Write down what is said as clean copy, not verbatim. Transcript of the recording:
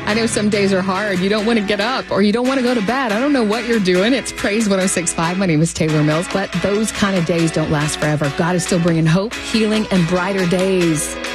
I know some days are hard. You don't want to get up or you don't want to go to bed. I don't know what you're doing. It's Praise 106.5. My name is Taylor Mills, but those kind of days don't last forever. God is still bringing hope, healing, and brighter days.